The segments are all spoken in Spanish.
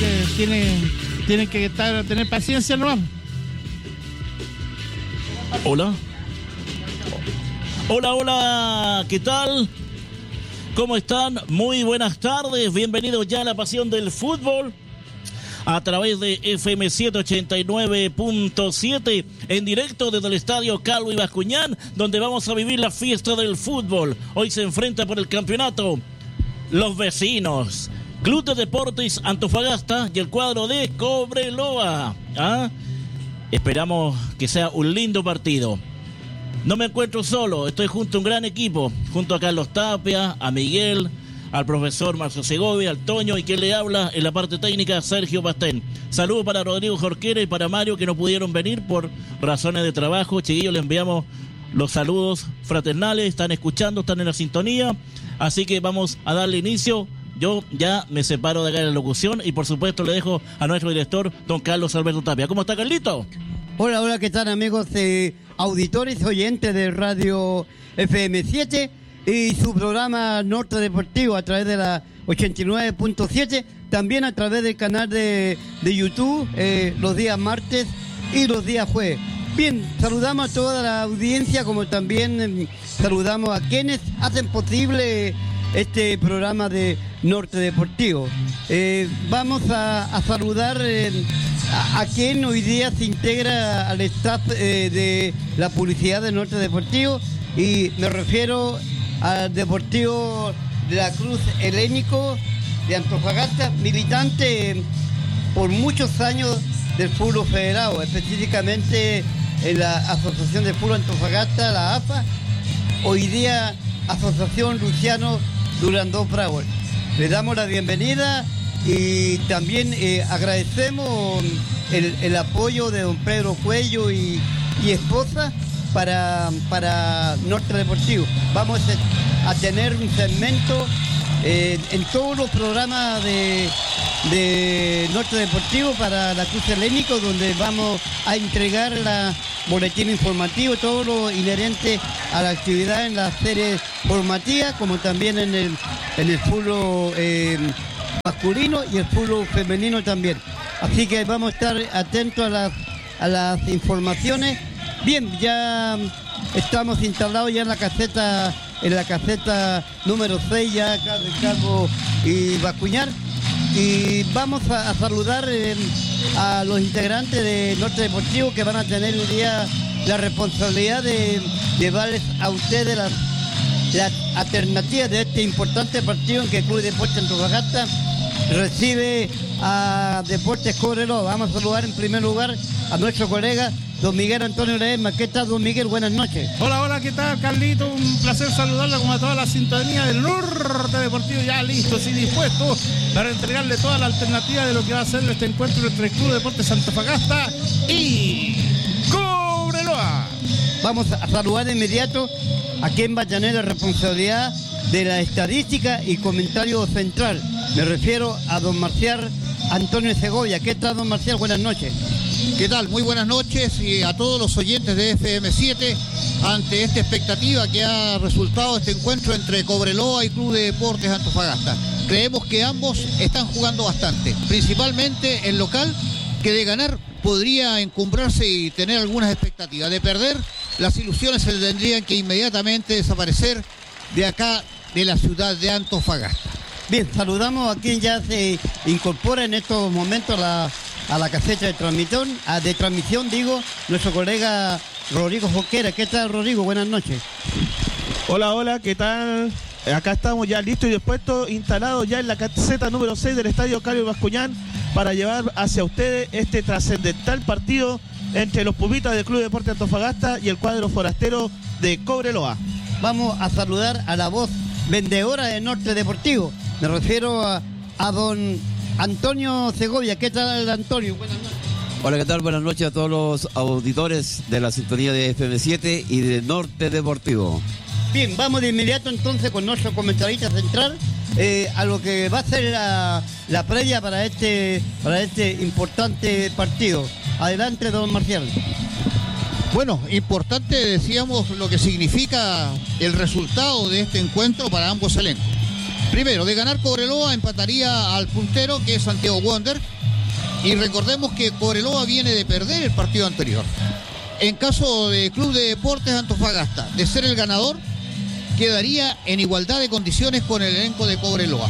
que tienen que tener paciencia nomás. Hola. Hola, ¿qué tal? ¿Cómo están? Muy buenas tardes, bienvenidos ya a la pasión del fútbol a través de FM 789.7 en directo desde el estadio Calvo y Bascuñán, donde vamos a vivir la fiesta del fútbol. Hoy se enfrenta por el campeonato los vecinos, Club de Deportes Antofagasta y el cuadro de Cobreloa. Esperamos que sea un lindo partido. No me encuentro solo, estoy junto a un gran equipo, junto a Carlos Tapia, a Miguel, al profesor Marcio Segovia, al Toño y quien le habla en la parte técnica, Sergio Pastén. Saludos para Rodrigo Jorquera y para Mario, que no pudieron venir por razones de trabajo. Chiquillos, les enviamos los saludos fraternales, están escuchando, están en la sintonía, así que vamos a darle inicio. Yo ya me separo de acá de la locución y por supuesto le dejo a nuestro director, don Carlos Alberto Tapia. ¿Cómo está, Carlito? Hola, ¿qué tal, amigos auditores, oyentes de Radio FM7 y su programa Norte Deportivo a través de la 89.7, también a través del canal de YouTube los días martes y los días jueves. Bien, saludamos a toda la audiencia, como también saludamos a quienes hacen posible este programa de Norte Deportivo. Vamos a saludar a quien hoy día se integra al staff de la publicidad de Norte Deportivo, y me refiero al Deportivo de la Cruz Helénico de Antofagasta, militante por muchos años del fútbol federado, específicamente en la Asociación de Fútbol Antofagasta, la AFA, hoy día Asociación Luciano Durandó Bravo. Le damos la bienvenida y también agradecemos el apoyo de don Pedro Cuello y esposa para Norte Deportivo. Vamos a tener un segmento en todos los programas de Norte Deportivo para la Cruz Helénico, donde vamos a entregar la boletín informativo, todo lo inherente a la actividad en las series formativas, como también en el fútbol masculino y el fútbol femenino también. Así que vamos a estar atentos a las informaciones. Bien, ya estamos instalados ya en la caseta número 6, ya acá de Calvo y Bascuñán, y vamos a saludar a los integrantes de Norte Deportivo, que van a tener hoy día la responsabilidad de llevarles a ustedes las alternativas de este importante partido en que el Club de Deportes Antofagasta recibe a Deportes Cobreloa. Vamos a saludar en primer lugar a nuestro colega don Miguel Antonio Ledesma. ¿Qué tal, don Miguel? Buenas noches. Hola, ¿qué tal, Carlito? Un placer saludarla, como a toda la sintonía del Norte Deportivo, ya listos y dispuestos para entregarle toda la alternativa de lo que va a ser este encuentro entre el Club de Deportes Antofagasta y Cobreloa. Vamos a saludar de inmediato a quien va a tener la responsabilidad de la estadística y comentario central. Me refiero a don Marcial Antonio Segovia. ¿Qué tal, don Marcial? Buenas noches. ¿Qué tal? Muy buenas noches y a todos los oyentes de FM7 ante esta expectativa que ha resultado este encuentro entre Cobreloa y Club de Deportes Antofagasta. Creemos que ambos están jugando bastante, principalmente el local, que de ganar podría encumbrarse y tener algunas expectativas. De perder, las ilusiones se tendrían que inmediatamente desaparecer de acá, de la ciudad de Antofagasta. Bien, saludamos a quien ya se incorpora en estos momentos a la caseta de transmisión, nuestro colega Rodrigo Jorquera. ¿Qué tal, Rodrigo? Buenas noches. Hola, ¿qué tal? Acá estamos ya listos y dispuestos, instalados ya en la caseta número 6 del estadio Calvo y Bascuñán, para llevar hacia ustedes este trascendental partido entre los pupitas del Club de Deportes Antofagasta y el cuadro forastero de Cobreloa. Vamos a saludar a la voz vendedora de Norte Deportivo. Me refiero a don Antonio Segovia. ¿Qué tal, Antonio? Buenas noches. Hola, ¿qué tal? Buenas noches a todos los auditores de la sintonía de FM7 y de Norte Deportivo. Bien, vamos de inmediato entonces con nuestro comentarista central a lo que va a ser la previa para este importante partido. Adelante, don Marcial. Bueno, importante, decíamos, lo que significa el resultado de este encuentro para ambos elencos. Primero, de ganar Cobreloa empataría al puntero, que es Santiago Wander. Y recordemos que Cobreloa viene de perder el partido anterior. En caso de Club de Deportes Antofagasta, de ser el ganador, quedaría en igualdad de condiciones con el elenco de Cobreloa.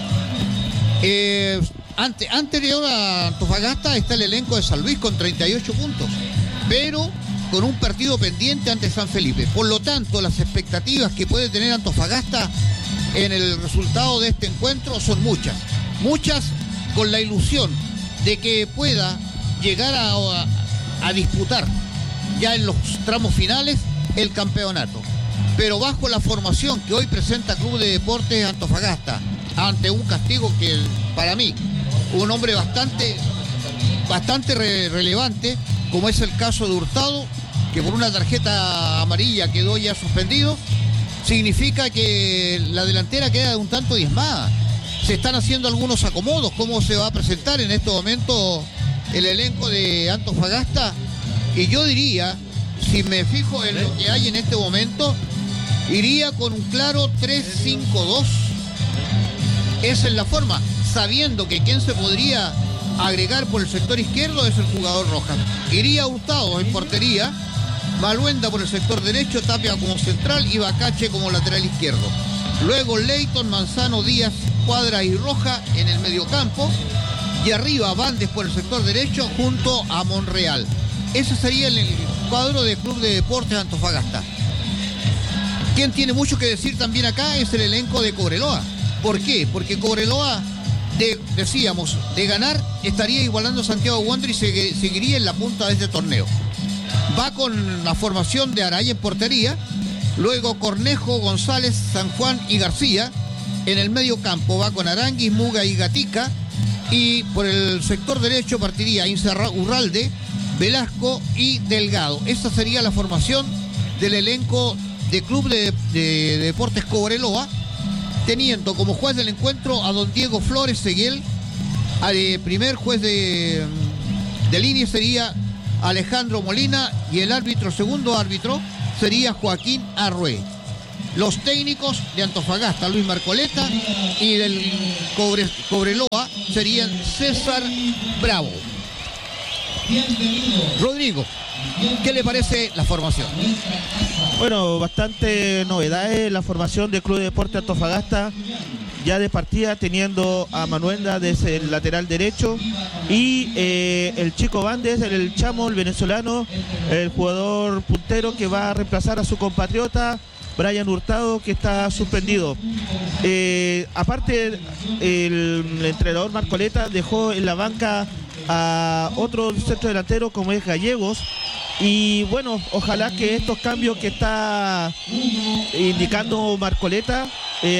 Anterior a Antofagasta está el elenco de San Luis con 38 puntos, pero con un partido pendiente ante San Felipe. Por lo tanto, las expectativas que puede tener Antofagasta en el resultado de este encuentro son muchas. Muchas con la ilusión de que pueda llegar a disputar ya en los tramos finales el campeonato. Pero bajo la formación que hoy presenta Club de Deportes Antofagasta, ante un castigo que para mí, un hombre bastante relevante, como es el caso de Hurtado, que por una tarjeta amarilla quedó ya suspendido, significa que la delantera queda un tanto diezmada. Se están haciendo algunos acomodos. ¿Cómo se va a presentar en este momento el elenco de Antofagasta? Y yo diría, si me fijo en lo que hay en este momento, iría con un claro 3-5-2. Esa es la forma, sabiendo que quien se podría agregar por el sector izquierdo es el jugador Rojas. Iría Hurtado en portería, Maluenda por el sector derecho, Tapia como central y Bacache como lateral izquierdo. Luego Leighton, Manzano, Díaz, Cuadra y Roja en el mediocampo. Y arriba Bandes por el sector derecho junto a Monreal. Ese sería el cuadro del Club de Deportes Antofagasta. Quien tiene mucho que decir también acá es el elenco de Cobreloa. ¿Por qué? Porque Cobreloa, decíamos, de ganar estaría igualando a Santiago Wander y seguiría en la punta de este torneo. Va con la formación de Araya en portería, luego Cornejo, González, San Juan y García. En el medio campo va con Aranguis, Muga y Gatica. Y por el sector derecho partiría Urralde, Velasco y Delgado. Esa sería la formación del elenco de Club de Deportes Cobreloa, teniendo como juez del encuentro a don Diego Flores Seguel. Primer juez de línea sería Alejandro Molina y el segundo árbitro sería Joaquín Arrué. Los técnicos de Antofagasta, Luis Marcoleta, y del Cobreloa serían César Bravo. Rodrigo, ¿qué le parece la formación? Bueno, bastante novedades la formación del Club de Deportes Antofagasta, ya de partida teniendo a Manuenda desde el lateral derecho y el Chico Bandes, el chamo, el venezolano, el jugador puntero que va a reemplazar a su compatriota Brian Hurtado, que está suspendido. Aparte, el entrenador Marcoleta dejó en la banca a otro centro delantero como es Gallegos. Y bueno, ojalá que estos cambios que está indicando Marcoleta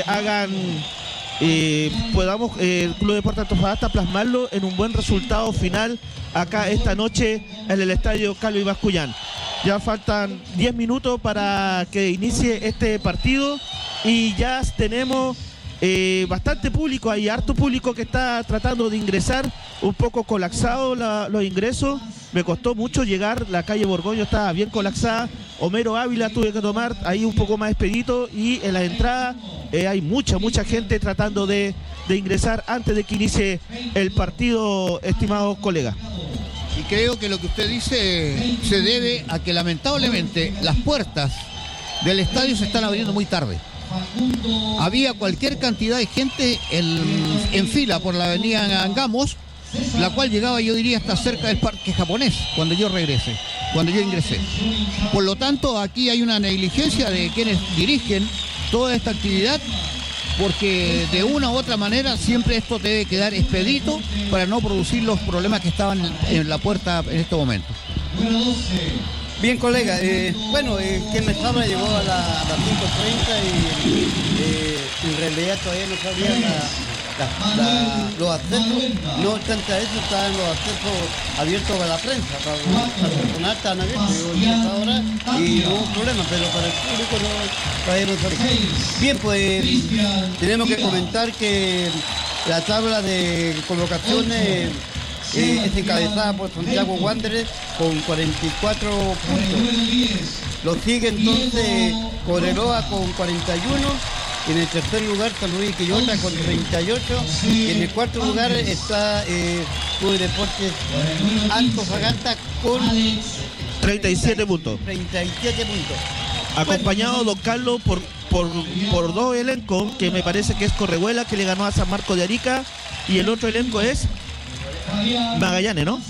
podamos el Club de Deportes Antofagasta plasmarlo en un buen resultado final acá esta noche en el estadio Carlos Ibascullán. Ya faltan 10 minutos para que inicie este partido y ya tenemos bastante público, hay harto público que está tratando de ingresar, un poco colapsado los ingresos. Me costó mucho llegar, la calle Borgoño estaba bien colapsada. Homero Ávila tuve que tomar ahí un poco más expedito y en la entrada hay mucha gente tratando de ingresar antes de que inicie el partido, estimados colegas. Y creo que lo que usted dice se debe a que lamentablemente las puertas del estadio se están abriendo muy tarde. Había cualquier cantidad de gente en fila por la avenida Angamos, la cual llegaba, yo diría, hasta cerca del parque japonés cuando yo ingresé. Por lo tanto, aquí hay una negligencia de quienes dirigen toda esta actividad, porque de una u otra manera siempre esto debe quedar expedito para no producir los problemas que estaban en la puerta en este momento. Bien, colega, quien me estaba llegó a las 5:30 y en realidad todavía no sabía los accesos. No obstante a eso, estaban los accesos abiertos para la prensa, para el personal estaban abiertos. Yo llegué a esta hora y no hubo problema, pero para el público todavía no sabía. Bien, pues tenemos que comentar que la tabla de colocaciones es encabezada por Santiago Wanderers con 44 puntos. Lo sigue entonces Cobreloa con 41 En el tercer lugar San Luis Quillota con 38. Y en el cuarto lugar está Club de Deportes Antofagasta con 37 puntos. 37 puntos. Acompañado don Carlos por dos elencos, que me parece que es Correhuela, que le ganó a San Marcos de Arica, y el otro elenco es Magallanes, ¿no?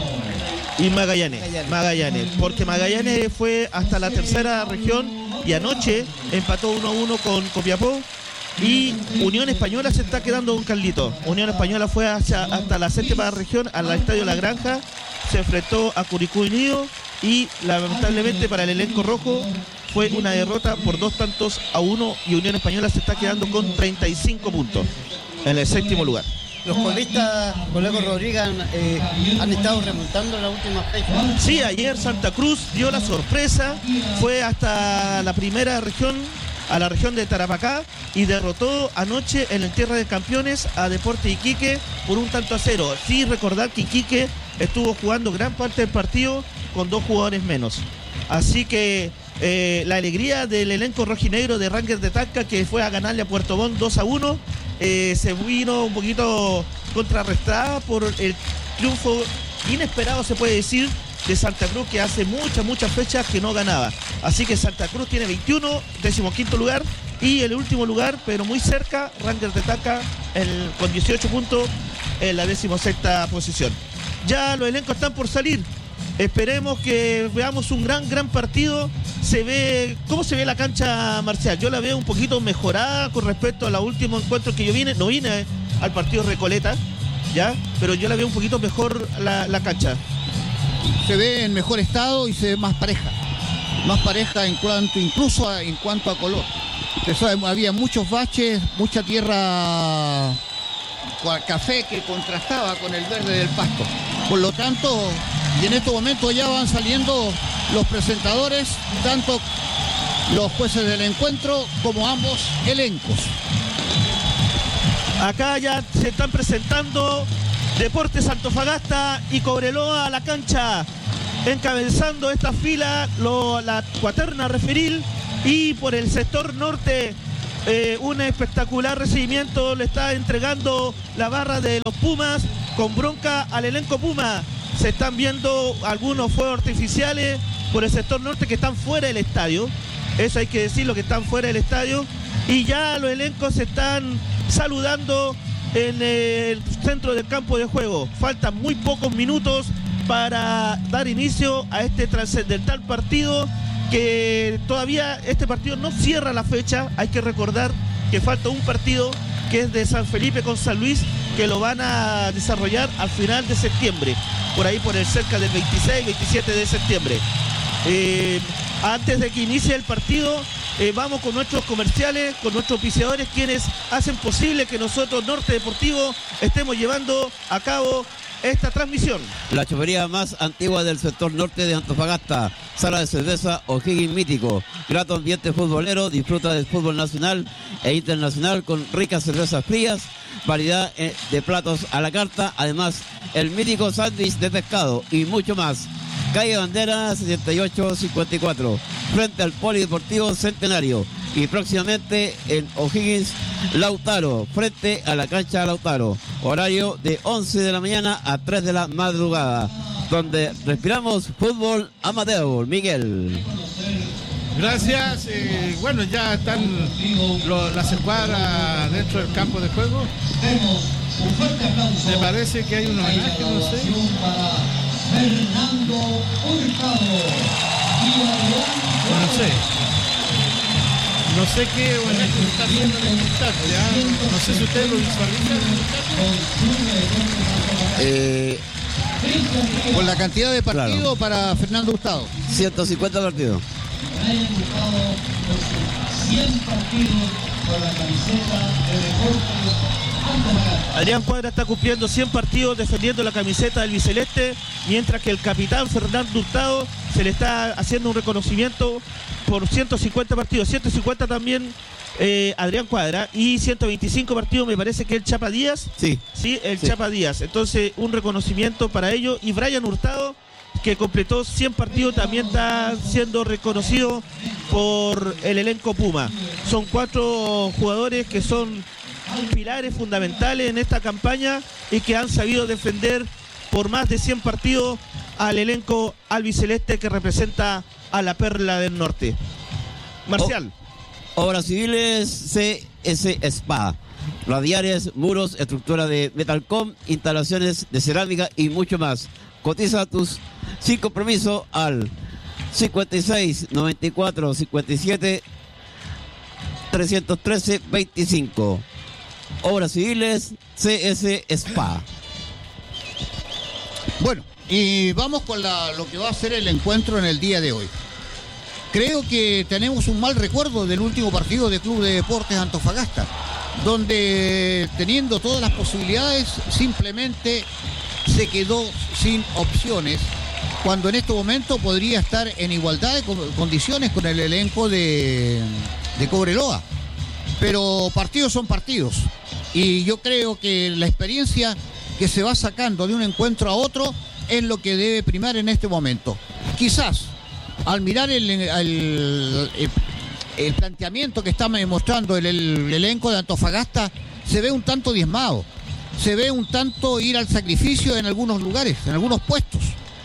Y Magallanes, porque Magallanes fue hasta la tercera región y anoche empató 1-1 con Copiapó. Y Unión Española se está quedando con Carlito. Unión Española fue hasta la séptima región, al Estadio La Granja, se enfrentó a Curicó Unido y lamentablemente para el elenco rojo fue una derrota por 2-1, y Unión Española se está quedando con 35 puntos en el séptimo lugar. Los colistas, colega Rodríguez, han estado remontando la última fecha. Sí, ayer Santa Cruz dio la sorpresa, fue hasta la primera región, a la región de Tarapacá, y derrotó anoche en el Tierra de Campeones a Deportes Iquique por 1-0. Sí, recordar que Iquique estuvo jugando gran parte del partido con 2 jugadores menos. Así que la alegría del elenco rojinegro de Rangers de Talca, que fue a ganarle a Puerto Montt 2-1, se vino un poquito contrarrestada por el triunfo inesperado, se puede decir, de Santa Cruz, que hace muchas fechas que no ganaba. Así que Santa Cruz tiene 21, 15º lugar, y el último lugar, pero muy cerca, Rangers de Talca con 18 puntos en la 16ª posición. Ya los elencos están por salir. Esperemos que veamos un gran partido. ¿Cómo se ve la cancha, Marcial? Yo la veo un poquito mejorada con respecto a los últimos encuentros que yo vine. No vine al partido Recoleta, ¿ya? Pero yo la veo un poquito mejor la cancha. Se ve en mejor estado y se ve más pareja. Más pareja incluso en cuanto a color. Había muchos baches, mucha tierra café que contrastaba con el verde del pasto. Por lo tanto, y en estos momentos ya van saliendo los presentadores, tanto los jueces del encuentro como ambos elencos. Acá ya se están presentando Deportes Antofagasta y Cobreloa a la cancha, encabezando esta fila la cuaterna referil, y por el sector norte un espectacular recibimiento le está entregando la barra de los Pumas, con bronca al elenco Puma. Se están viendo algunos fuegos artificiales por el sector norte que están fuera del estadio. Eso hay que decirlo, que están fuera del estadio. Y ya los elencos se están saludando en el centro del campo de juego. Faltan muy pocos minutos para dar inicio a este trascendental partido, que todavía este partido no cierra la fecha. Hay que recordar que falta un partido, que es de San Felipe con San Luis, que lo van a desarrollar al final de septiembre, por ahí por el cerca del 26, 27 de septiembre. Antes de que inicie el partido, vamos con nuestros comerciales, con nuestros auspiciadores, quienes hacen posible que nosotros, Norte Deportivo, estemos llevando a cabo esta transmisión. La chopería más antigua del sector norte de Antofagasta, sala de cerveza O'Higgins Mítico, grato ambiente futbolero, disfruta del fútbol nacional e internacional con ricas cervezas frías, variedad de platos a la carta, además el mítico sándwich de pescado y mucho más. Calle Bandera 7854, frente al Polideportivo Centenario, y próximamente en O'Higgins Lautaro, frente a la cancha Lautaro, horario de 11 de la mañana a 3 de la madrugada, donde respiramos fútbol amateur. Miguel. Gracias. Bueno, ya están las escuadras dentro del campo de juego. Me parece que hay un homenaje, no sé. Fernando Hurtado. No sé qué homenaje está haciendo el espectáculo, ¿ya? No sé si ustedes lo visualizan. Con la cantidad de partidos, claro, para Fernando Hurtado. 150 partidos. 100 partidos con la camiseta de Deportes. Adrián Cuadra está cumpliendo 100 partidos defendiendo la camiseta del biceleste, mientras que el capitán Fernando Hurtado se le está haciendo un reconocimiento por 150 partidos, 150 también Adrián Cuadra, y 125 partidos me parece que el Chapa Díaz. Sí, el Chapa Díaz. Entonces un reconocimiento para ellos. Y Brian Hurtado, que completó 100 partidos, también está siendo reconocido por el elenco Puma. Son 4 jugadores que son pilares fundamentales en esta campaña y que han sabido defender por más de 100 partidos al elenco albiceleste que representa a la Perla del Norte. Marcial. Obras civiles CS Spa. Radiales, muros, estructura de Metalcom, instalaciones de cerámica y mucho más. Cotiza tus sin compromiso al 56 94 57 313 25. Obras civiles CS Spa. Bueno, y vamos con lo que va a ser el encuentro en el día de hoy. Creo que tenemos un mal recuerdo del último partido de Club de Deportes Antofagasta, donde teniendo todas las posibilidades simplemente se quedó sin opciones, cuando en este momento podría estar en igualdad de condiciones con el elenco de Cobreloa. Pero partidos son partidos, y yo creo que la experiencia que se va sacando de un encuentro a otro es lo que debe primar en este momento. Quizás al mirar el planteamiento que está mostrando el elenco de Antofagasta, se ve un tanto diezmado, se ve un tanto ir al sacrificio en algunos lugares, en algunos puestos,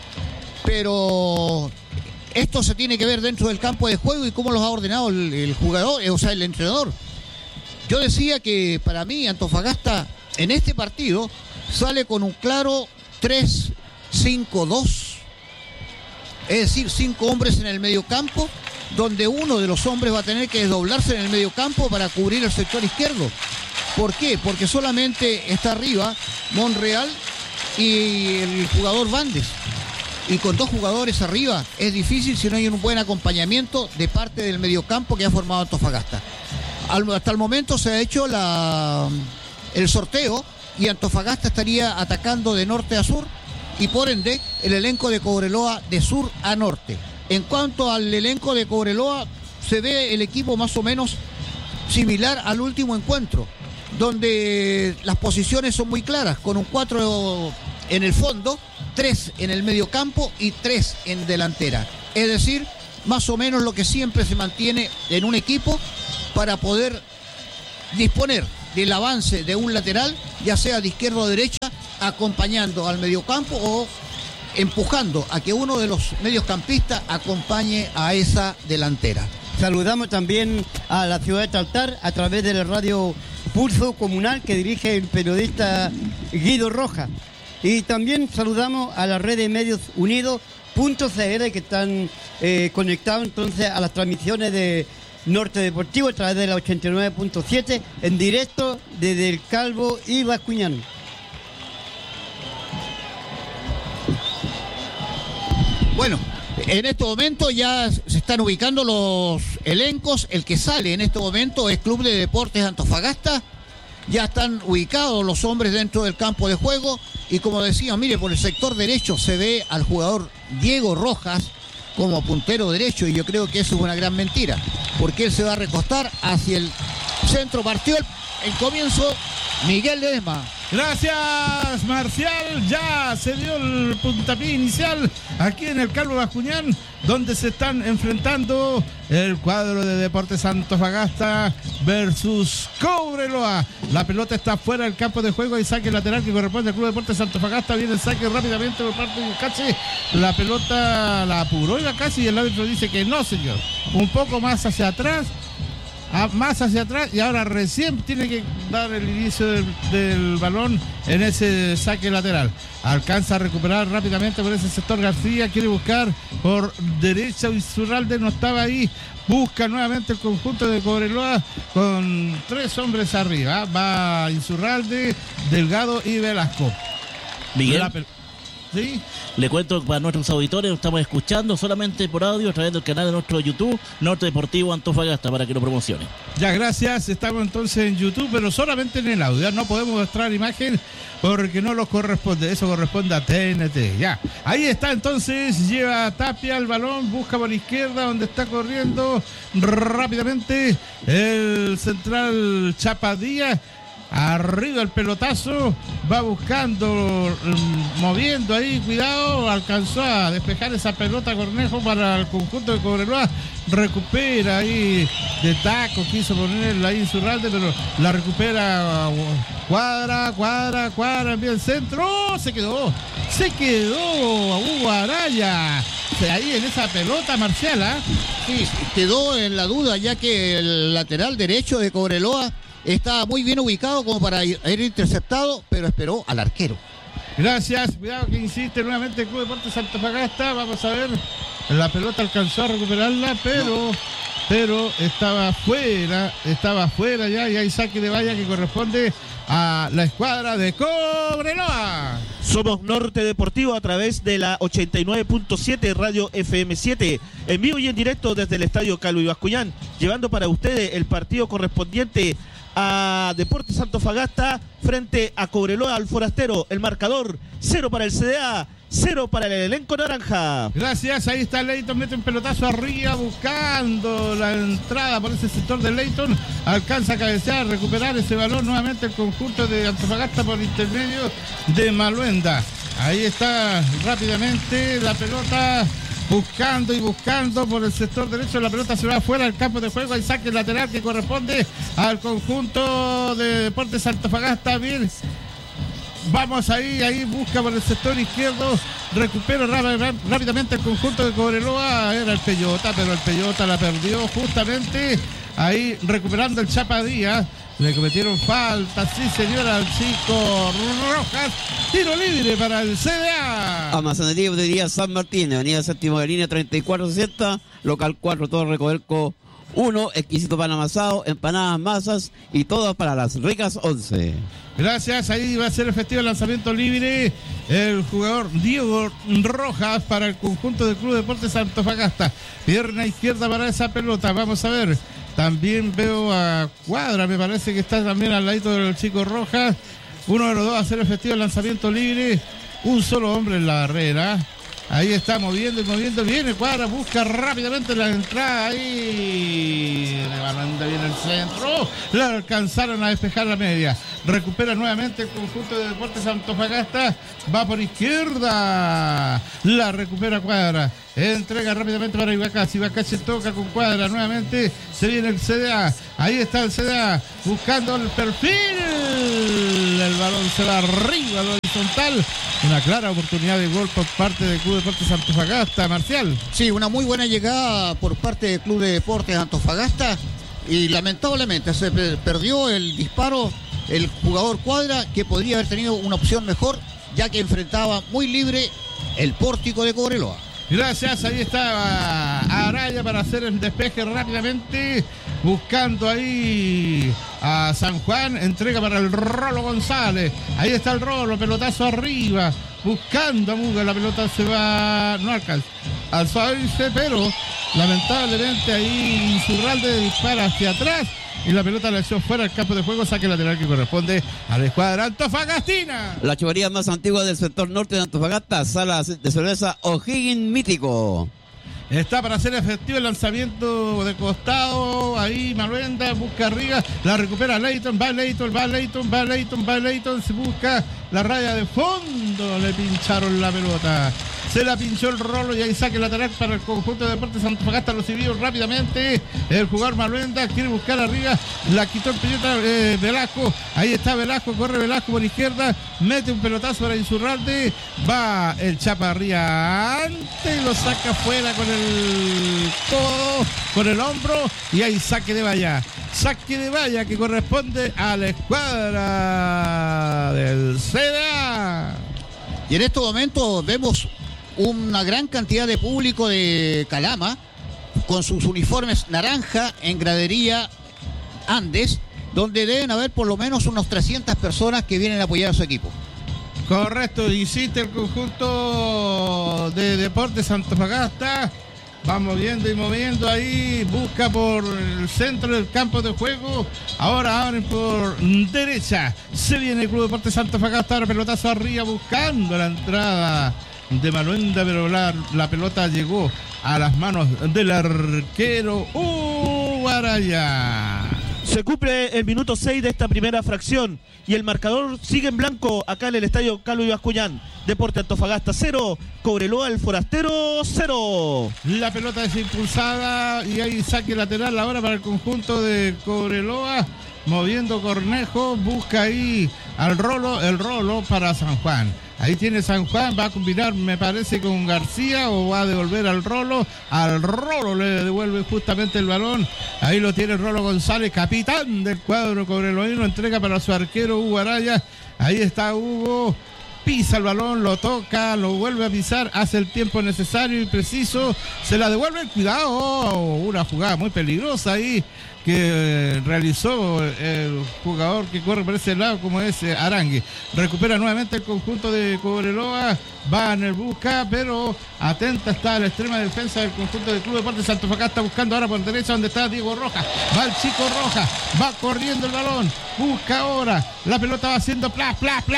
pero esto se tiene que ver dentro del campo de juego y cómo los ha ordenado el jugador, o sea, el entrenador. Yo decía que para mí Antofagasta en este partido sale con un claro 3-5-2, es decir, 5 hombres en el medio campo, donde uno de los hombres va a tener que desdoblarse en el medio campo para cubrir el sector izquierdo. ¿Por qué? Porque solamente está arriba Monreal y el jugador Vandes. Y con 2 jugadores arriba es difícil si no hay un buen acompañamiento de parte del mediocampo que ha formado Antofagasta. Hasta el momento se ha hecho el sorteo y Antofagasta estaría atacando de norte a sur, y por ende el elenco de Cobreloa de sur a norte. En cuanto al elenco de Cobreloa, se ve el equipo más o menos similar al último encuentro, donde las posiciones son muy claras, con un 4 en el fondo, 3 en el medio campo y 3 en delantera. Es decir, más o menos lo que siempre se mantiene en un equipo para poder disponer del avance de un lateral, ya sea de izquierda o derecha, acompañando al mediocampo o empujando a que uno de los mediocampistas acompañe a esa delantera. Saludamos también a la ciudad de Taltar a través de la radio Pulso Comunal que dirige el periodista Guido Rojas. Y también saludamos a la red de medios unidos.cl que están conectados entonces a las transmisiones de Norte Deportivo a través de la 89.7 en directo desde el Calvo y Bascuñán. Bueno, en este momento ya se están ubicando los elencos. El que sale en este momento es Club de Deportes Antofagasta. Ya están ubicados los hombres dentro del campo de juego. Y como decía, mire, por el sector derecho se ve al jugador Diego Rojas como puntero derecho. Y yo creo que eso es una gran mentira, porque él se va a recostar hacia el centro. Partió el comienzo Miguel Ledesma. Gracias, Marcial. Ya se dio el puntapié inicial aquí en el Calvo Bascuñán, donde se están enfrentando el cuadro de Deportes Antofagasta versus Cobreloa. La pelota está fuera del campo de juego y saque lateral que corresponde al Club de Deportes Antofagasta. Viene el saque rápidamente por parte de Cache. La pelota la apuró y el árbitro dice que no, señor. Un poco más hacia atrás. Más hacia atrás y ahora recién tiene que dar el inicio del balón en ese saque lateral. Alcanza a recuperar rápidamente por ese sector García, quiere buscar por derecha Insurralde, no estaba ahí, busca nuevamente el conjunto de Cobreloa con 3 hombres arriba. Va Insurralde, Delgado y Velasco. Miguel, ¿sí? Le cuento para nuestros auditores, estamos escuchando solamente por audio a través del canal de nuestro YouTube, Norte Deportivo Antofagasta, para que lo promocione. Ya, gracias. Estamos entonces en YouTube, pero solamente en el audio. No podemos mostrar imagen porque no nos corresponde. Eso corresponde a TNT. Ya, ahí está entonces. Lleva Tapia el balón, busca por la izquierda donde está corriendo rápidamente el central Chapadilla. Arriba el pelotazo, va buscando, moviendo ahí, cuidado, alcanzó a despejar esa pelota Cornejo para el conjunto de Cobreloa, recupera ahí de taco, quiso ponerla ahí Insurralde, pero la recupera Cuadra, envía el centro, se quedó Hugo Araya, ahí en esa pelota Marcial, ¿eh? Sí, quedó en la duda ya que el lateral derecho de Cobreloa estaba muy bien ubicado como para ir interceptado, pero esperó al arquero. Gracias, cuidado que insiste nuevamente el Club Deportes Antofagasta, vamos a ver, la pelota alcanzó a recuperarla, pero estaba fuera ya, y hay saque de valla que corresponde a la escuadra de Cobreloa. Somos Norte Deportivo a través de la 89.7 Radio FM7, en vivo y en directo desde el Estadio Calvo y Bascuñán, llevando para ustedes el partido correspondiente a Deportes Antofagasta frente a Cobreloa al Forastero. El marcador 0 para el CDA, 0 para el elenco naranja. Gracias, ahí está Leighton, mete un pelotazo arriba buscando la entrada por ese sector de Leighton, alcanza a cabecear, recuperar ese balón nuevamente el conjunto de Antofagasta por intermedio de Maluenda. Ahí está rápidamente la pelota buscando por el sector derecho, la pelota se va afuera del campo de juego, hay saque lateral que corresponde al conjunto de Deportes Antofagasta. Bien, vamos ahí busca por el sector izquierdo, recupera rápidamente el conjunto de Cobreloa, era el Peyota, pero el Peyota la perdió justamente ahí recuperando el Chapa Díaz. Le cometieron falta, sí señora, al chico Rojas. Tiro libre para el CDA. Almacenería Bodeguería San Martín, avenida Séptimo de Línea 3460, local 4, Torre Codelco 1, exquisito pan amasado, empanadas, masas y todas para las ricas 11. Gracias, ahí va a ser efectivo el lanzamiento libre. El jugador Diego Rojas para el conjunto del Club Deportes Antofagasta. Pierna izquierda para esa pelota, vamos a ver. También veo a Cuadra, me parece que está también al ladito del chico Rojas. Uno de los dos va a hacer efectivo el lanzamiento libre. Un solo hombre en la barrera. Ahí está moviendo, viene Cuadra, busca rápidamente la entrada ahí. Levanta bien el centro. La alcanzaron a despejar la media. Recupera nuevamente el conjunto de Deportes Antofagasta. Va por izquierda. La recupera Cuadra. Entrega rápidamente para Ibacás. Ibacás se toca con Cuadra nuevamente. Se viene el CDA. Ahí está el CDA buscando el perfil. El balón se va arriba, lo horizontal. Una clara oportunidad de gol por parte del Club Deportes Antofagasta. Marcial. Sí, una muy buena llegada por parte del Club de Deportes Antofagasta. Y lamentablemente se perdió el disparo el jugador Cuadra, que podría haber tenido una opción mejor, ya que enfrentaba muy libre el pórtico de Cobreloa. Gracias, ahí está Araya para hacer el despeje rápidamente, buscando ahí a San Juan, entrega para el Rolo González, ahí está el Rolo, pelotazo arriba, buscando a Muga, la pelota se va, no alcanza, alzó a irse, pero lamentablemente ahí Insurralde dispara hacia atrás y la pelota la echó fuera del campo de juego, saque lateral que corresponde a la escuadra antofagastina. La chuvería más antigua del sector norte de Antofagasta, sala de cerveza O'Higgins Mítico. Está para hacer efectivo el lanzamiento de costado, ahí Maluenda busca arriba, la recupera Leighton, va Leighton, se busca la raya de fondo, le pincharon la pelota. Se la pinchó el Rolo y hay saque lateral para el conjunto de Deportes Antofagasta. Lo sirvió rápidamente el jugador Maluenda, quiere buscar arriba, la quitó el pelota Velasco. Ahí está Velasco, corre Velasco por izquierda, mete un pelotazo para Insurralde, va el Chaparriante y lo saca fuera con el codo, con el hombro, y hay saque de valla. Saque de valla que corresponde a la escuadra del CDA. Y en estos momentos vemos una gran cantidad de público de Calama con sus uniformes naranja en gradería Andes, donde deben haber por lo menos unos 300 personas que vienen a apoyar a su equipo. Correcto, insiste el conjunto de Deportes Antofagasta. Va moviendo y moviendo ahí, busca por el centro del campo de juego. Ahora abren por derecha. Se viene el Club Deportes Antofagasta, ahora pelotazo arriba buscando la entrada de Maluenda, pero la pelota llegó a las manos del arquero Araya. Se cumple el minuto 6 de esta primera fracción y el marcador sigue en blanco acá en el estadio Carlos Bascuñán. Deporte Antofagasta 0, Cobreloa el Forastero 0. La pelota es impulsada y hay saque lateral ahora para el conjunto de Cobreloa. Moviendo Cornejo, busca ahí al Rolo, el Rolo para San Juan. Ahí tiene San Juan, va a combinar, me parece, con García o va a devolver al Rolo. Al Rolo le devuelve justamente el balón. Ahí lo tiene Rolo González, capitán del cuadro cobreloino. Entrega para su arquero Hugo Araya. Ahí está Hugo. Pisa el balón, lo toca, lo vuelve a pisar, hace el tiempo necesario y preciso. Se la devuelve, cuidado. Una jugada muy peligrosa ahí que realizó el jugador que corre por ese lado, como es Arangui. Recupera nuevamente el conjunto de Cobreloa, va en el busca, pero atenta está la extrema defensa del conjunto del Club Deportes Antofagasta, buscando ahora por derecha donde está Diego Rojas. Va el chico Rojas, va corriendo el balón, busca ahora, la pelota va haciendo plas,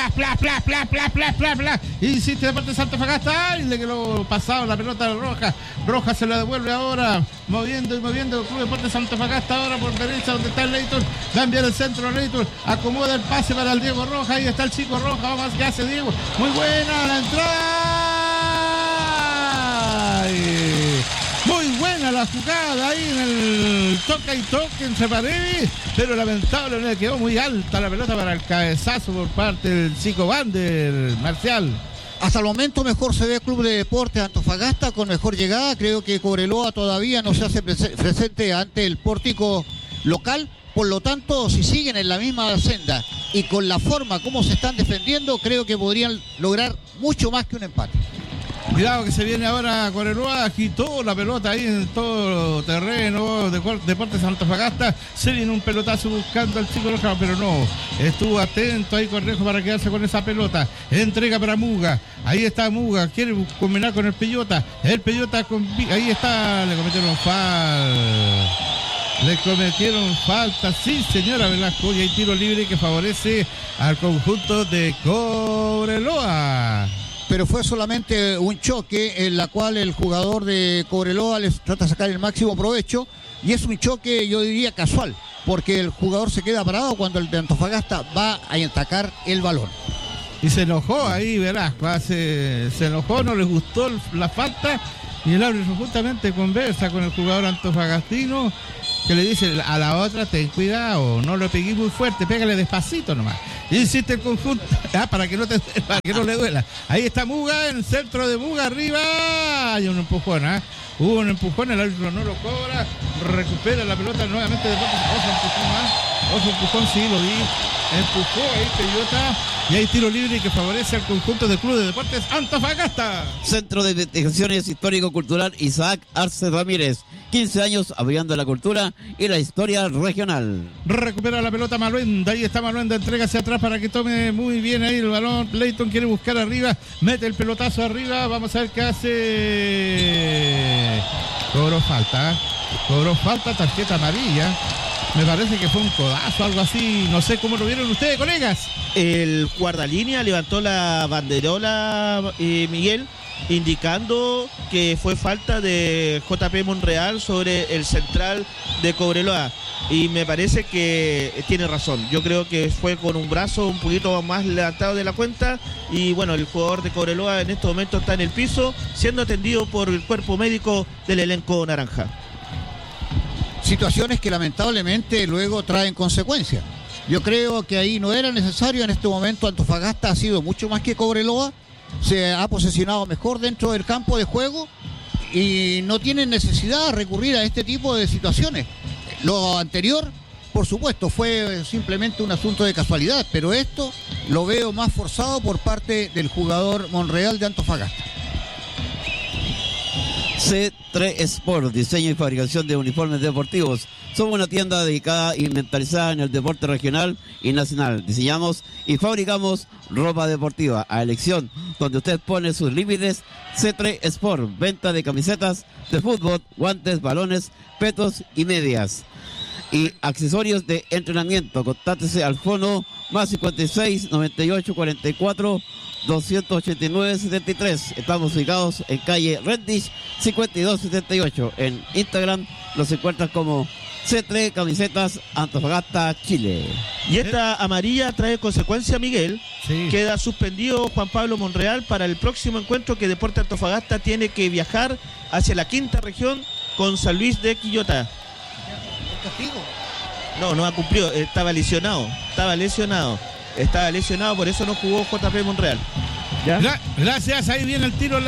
insiste Deportes Antofagasta, y le quedó pasado la pelota de Rojas. Rojas se la devuelve ahora, moviendo el Club Deportes Antofagasta ahora por derecha donde está el Leighton, va a enviar el centro a Leighton, acomoda el pase para el Diego Rojas, ahí está el chico Rojas, vamos a ver qué hace Diego, muy buena la entrada, muy buena la jugada ahí en el toca y toque entre paredes, pero lamentablemente quedó muy alta la pelota para el cabezazo por parte del chico Vander Marcial. Hasta el momento mejor se ve el Club de Deportes Antofagasta con mejor llegada. Creo que Cobreloa todavía no se hace presente ante el pórtico local. Por lo tanto, si siguen en la misma senda y con la forma como se están defendiendo, creo que podrían lograr mucho más que un empate. Cuidado que se viene ahora Cobreloa, agitó la pelota ahí en todo terreno, Deportes Antofagasta, se viene un pelotazo buscando al chico Rojas, pero no, estuvo atento ahí Cornejo para quedarse con esa pelota, entrega para Muga, ahí está Muga, quiere combinar con el Peyota, ahí está, le cometieron falta, sí señora Velasco, y hay tiro libre que favorece al conjunto de Cobreloa. Pero fue solamente un choque en la cual el jugador de Cobreloa les trata de sacar el máximo provecho, y es un choque, yo diría, casual, porque el jugador se queda parado cuando el de Antofagasta va a atacar el balón. Y se enojó ahí Velasco, se enojó, no les gustó la falta, y el árbitro justamente conversa con el jugador antofagastino, que le dice a la otra, ten cuidado, no lo pegué muy fuerte, pégale despacito nomás. Y insiste el conjunto, para que no le duela. Ahí está Muga, en el centro de Muga, arriba, hay un empujón, hubo un empujón, el árbitro no lo cobra, recupera la pelota nuevamente de otro empujón, sí, lo vi, empujó ahí Peyota, y hay tiro libre que favorece al conjunto del Club de Deportes Antofagasta. Centro de Investigaciones Histórico-Cultural Isaac Arce Ramírez, 15 años apoyando la cultura y la historia regional. Recupera la pelota Maluenda, ahí está Maluenda, entrega hacia atrás para que tome muy bien ahí el balón. Leighton quiere buscar arriba, mete el pelotazo arriba, vamos a ver qué hace. Cobró falta, tarjeta amarilla. Me parece que fue un codazo, algo así. No sé cómo lo vieron ustedes, colegas. El guardalínea levantó la banderola, Miguel, indicando que fue falta de JP Monreal sobre el central de Cobreloa. Y me parece que tiene razón. Yo creo que fue con un brazo un poquito más levantado de la cuenta. Y bueno, el jugador de Cobreloa en este momento está en el piso, siendo atendido por el cuerpo médico del elenco naranja. Situaciones que lamentablemente luego traen consecuencias. Yo creo que ahí no era necesario. En este momento Antofagasta ha sido mucho más que Cobreloa, se ha posicionado mejor dentro del campo de juego y no tienen necesidad de recurrir a este tipo de situaciones. Lo anterior, por supuesto, fue simplemente un asunto de casualidad, pero esto lo veo más forzado por parte del jugador Monreal de Antofagasta. C3 Sport, diseño y fabricación de uniformes deportivos. Somos una tienda dedicada e inventarizada en el deporte regional y nacional. Diseñamos y fabricamos ropa deportiva a elección, donde usted pone sus límites. C3 Sport, venta de camisetas de fútbol, guantes, balones, petos y medias. Y accesorios de entrenamiento. Contáctese al fono más 56 98 44 289 73. Estamos ubicados en calle Rendich 5278. En Instagram los encuentras como C3 Camisetas Antofagasta, Chile. Y esta amarilla trae consecuencia, Miguel. Sí. Queda suspendido Juan Pablo Monreal para el próximo encuentro que Deportes Antofagasta tiene que viajar hacia la quinta región con San Luis de Quillota. No ha cumplido, estaba lesionado, por eso no jugó JP Monreal. ¿Ya? Gracias, ahí viene el tiro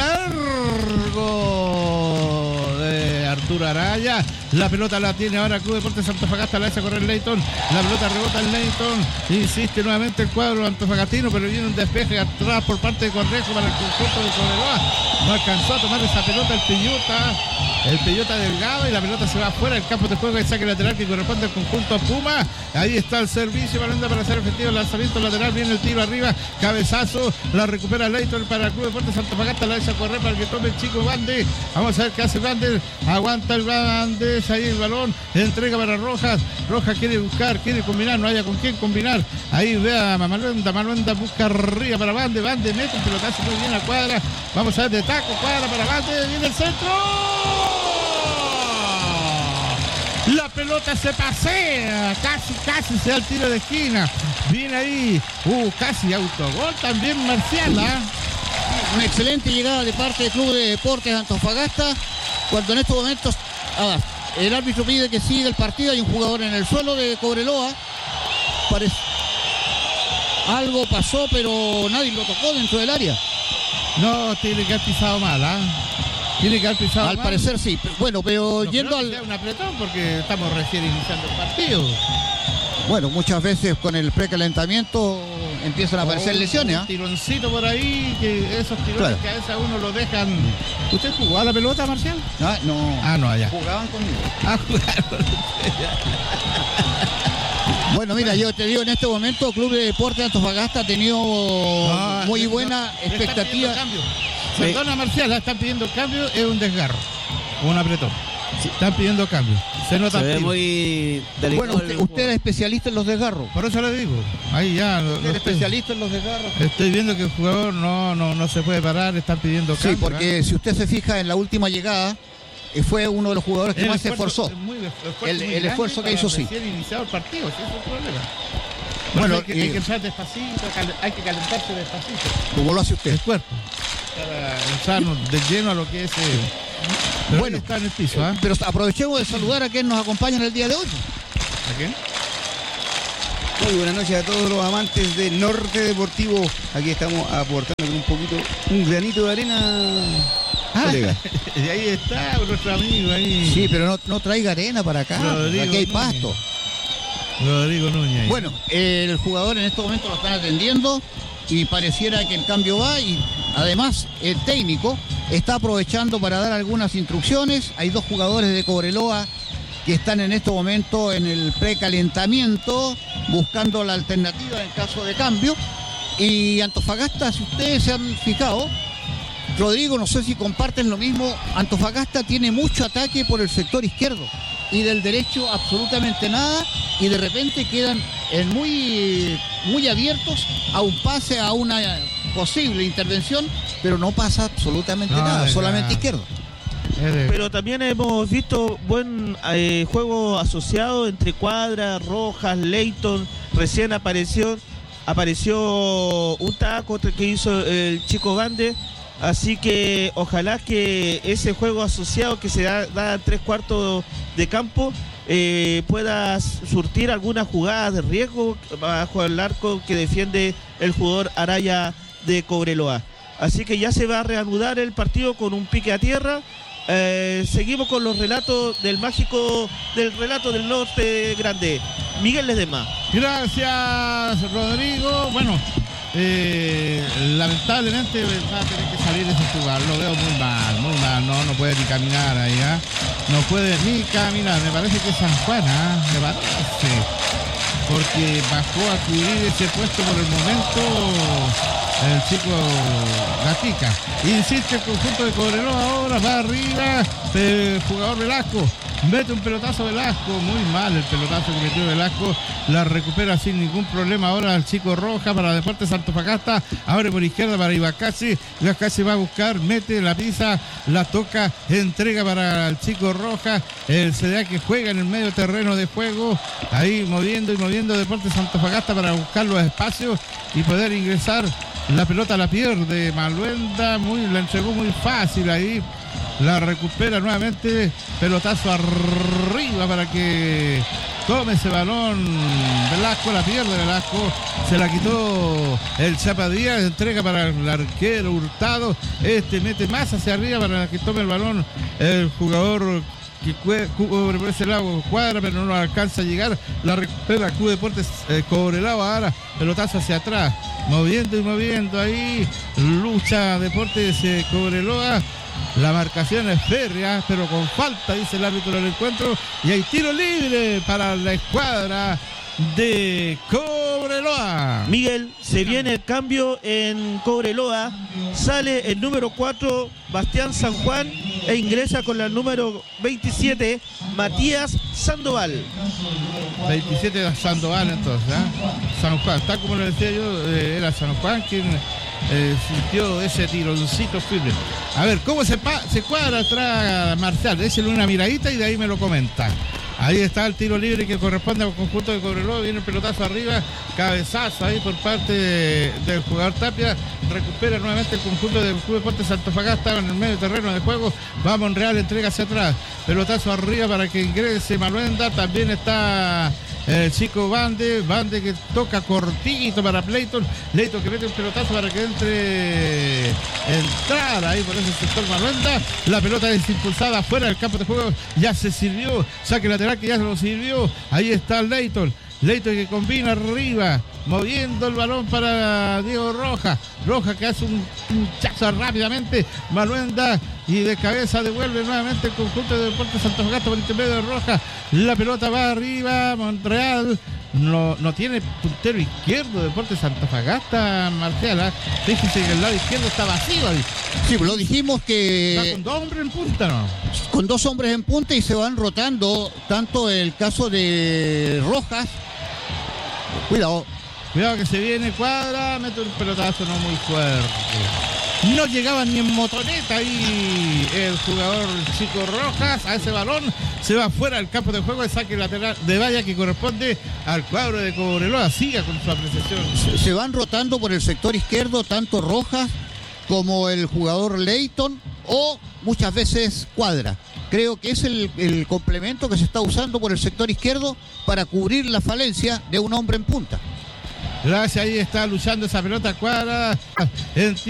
largo de Arturo Araya. La pelota la tiene ahora Club Deportes Antofagasta, la echa a correr Leighton. La pelota rebota en Leighton. Insiste nuevamente el cuadro antofagastino, pero viene un despeje atrás por parte de Correjo para el conjunto de Cobreloa. No alcanzó a tomar esa pelota el Peyota Delgado, y la pelota se va afuera del campo de juego. El saque lateral que corresponde al conjunto Puma. Ahí está el servicio para hacer efectivo el lanzamiento lateral. Viene el tiro arriba, cabezazo, la recupera Leighton para el Club Deportes Antofagasta, la echa a correr para que tome el chico Bandes. Vamos a ver qué hace Bandes. Aguanta el Bandes, ahí el balón, entrega para Rojas. Rojas quiere buscar, quiere combinar, no haya con quién combinar. Ahí ve a Maluenda busca arriba para Bandes. Bandes mete un pelotazo muy bien a Cuadra. Vamos a ver de taco, Cuadra para Bandes, viene el centro. La pelota se pasea, casi se da el tiro de esquina. Viene ahí, casi autogol también Marcial. Una excelente llegada de parte del Club de Deportes Antofagasta, cuando en estos momentos el árbitro pide que siga el partido. Hay un jugador en el suelo de Cobreloa. Algo pasó, pero nadie lo tocó dentro del área. No, tiene que haber pisado mal, Tiene que haber pisado al mal. parecer sí, pero bueno, yendo al... un apretón porque estamos recién iniciando el partido. Bueno, muchas veces con el precalentamiento empiezan a aparecer lesiones. Un tironcito por ahí, que esos tirones, claro, que a veces a uno lo dejan. ¿Usted jugó a la pelota, Marcial? No. No, allá. Jugaban conmigo. Jugaron. Bueno, mira, yo te digo, en este momento Club de Deportes Antofagasta ha tenido muy buena expectativa. Perdona, Marcial, están pidiendo cambio, es un desgarro, un apretón. Sí. Están pidiendo cambio. Se nota. Se ve muy delicado. Bueno, usted es especialista en los desgarros. Por eso le digo. Ahí ya. Usted es especialista en los desgarros. Estoy viendo que el jugador no se puede parar, están pidiendo cambio. Sí, porque si usted se fija en la última llegada, fue uno de los jugadores que más se esforzó. El esfuerzo que hizo, sí. Iniciado el partido, ese es el problema. Bueno, hay que entrar despacito, hay que calentarse despacito. ¿Cómo lo hace usted? El cuerpo. Para usarnos de lleno a lo que es. Bueno, está en el piso, pero aprovechemos de saludar a quien nos acompaña en el día de hoy. ¿A quién? Muy buenas noches a todos los amantes del Norte Deportivo. Aquí estamos aportando un granito de arena. Colega. Y ahí está nuestro amigo ahí. Sí, pero no traiga arena para acá. Aquí hay pasto. Rodrigo Núñez. Bueno, el jugador en estos momentos lo están atendiendo y pareciera que el cambio va, y además el técnico está aprovechando para dar algunas instrucciones. Hay dos jugadores de Cobreloa que están en este momento en el precalentamiento buscando la alternativa en caso de cambio. Y Antofagasta, si ustedes se han fijado, Rodrigo, no sé si comparten lo mismo, Antofagasta tiene mucho ataque por el sector izquierdo y del derecho absolutamente nada, y de repente quedan muy abiertos a un pase, a una posible intervención, pero no pasa absolutamente nada, solamente izquierdo. Pero también hemos visto buen juego asociado entre Cuadra, Rojas, Leighton. Recién apareció un taco que hizo el chico Bande. Así que ojalá que ese juego asociado que se da 3/4 de campo pueda surtir alguna jugada de riesgo bajo el arco que defiende el jugador Araya de Cobreloa. Así que ya se va a reanudar el partido con un pique a tierra. Seguimos con los relatos del relato del Norte Grande. Miguel Ledesma. Gracias, Rodrigo. Bueno, lamentablemente va a tener que salir ese jugador. Lo veo muy mal. No puede ni caminar ahí, no puede ni caminar. Me parece que es San Juan, me parece, porque bajó a cubrir ese puesto por el momento el chico Gatica. Insiste el conjunto de Cobreloa ahora, va arriba el jugador Velasco. mete un pelotazo Velasco, muy mal el pelotazo que metió Velasco, la recupera sin ningún problema ahora el chico Roja para Deportes Antofagasta, abre por izquierda para Ibacasi va a buscar, mete la pisa, la toca, entrega para el chico Roja, el CDA que juega en el medio terreno de juego, ahí moviendo Deportes Antofagasta para buscar los espacios y poder ingresar. La pelota la pierde Maluenda, la entregó muy fácil ahí, la recupera nuevamente, pelotazo arriba para que tome ese balón Velasco, la pierde Velasco, se la quitó el Chapa Díaz, entrega para el arquero Hurtado, mete más hacia arriba para que tome el balón el jugador que cubre por ese lado, Cuadra, pero no lo alcanza a llegar, la recupera Club Deportes Cobreloa, ahora pelotazo hacia atrás, moviendo ahí, lucha Deportes Cobreloa, la marcación es férrea, pero con falta, dice el árbitro del encuentro, y hay tiro libre para la escuadra de Cobreloa. Miguel, se viene el cambio en Cobreloa, sale el número 4 Bastián San Juan e ingresa con la número 27 Matías Sandoval. 27 de Sandoval entonces, San Juan, está como le decía yo, era San Juan quien sintió ese tironcito firme. A ver, ¿cómo se cuadra atrás Marcial? Déjale una miradita y de ahí me lo comenta. Ahí está el tiro libre que corresponde al conjunto de Cobreloa, viene el pelotazo arriba, cabezazo ahí por parte del jugador Tapia, recupera nuevamente el conjunto del Club Deportes Antofagasta en el medio terreno de juego, va Monreal, entrega hacia atrás, pelotazo arriba para que ingrese Maluenda, también está el chico Bande que toca cortito para Leighton que mete un pelotazo para que entrar ahí por ese sector Maluenda, la pelota es impulsada fuera del campo de juego, ya se sirvió, saque lateral que ya se lo sirvió, ahí está Leighton que combina arriba, moviendo el balón para Diego Roja que hace un pinchazo rápidamente, Maluenda y de cabeza devuelve nuevamente el conjunto de Deportes Antofagasta por intermedio de Roja, la pelota va arriba, Monreal no tiene puntero izquierdo Deportes Antofagasta, Marcial, fíjense que el lado izquierdo está vacío ahí. Sí, lo dijimos que está con 2 hombres en punta, ¿no? Con 2 hombres en punta y se van rotando, tanto el caso de Rojas, cuidado que se viene Cuadra, mete un pelotazo no muy fuerte. No llegaba ni en motoneta ahí el jugador chico Rojas a ese balón, se va fuera del campo de juego, el saque lateral de valla que corresponde al cuadro de Cobreloa, siga con su apreciación. Se van rotando por el sector izquierdo tanto Rojas como el jugador Leighton o muchas veces Cuadra. Creo que es el complemento que se está usando por el sector izquierdo para cubrir la falencia de un hombre en punta. Gracias, ahí está luchando esa pelota Cuadra.